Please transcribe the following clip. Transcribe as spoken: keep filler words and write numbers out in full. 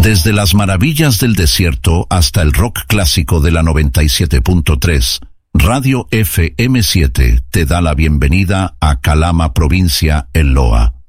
Desde las maravillas del desierto hasta el rock clásico de la noventa y siete punto tres, Radio F M siete te da la bienvenida a Calama, provincia El Loa.